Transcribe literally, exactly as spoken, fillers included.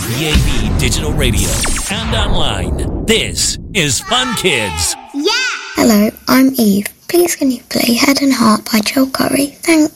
D A B Digital Radio and online. This is Fun Kids. Yeah! Hello, I'm Eve. Please can you play Head and Heart by Joel Curry? Thanks.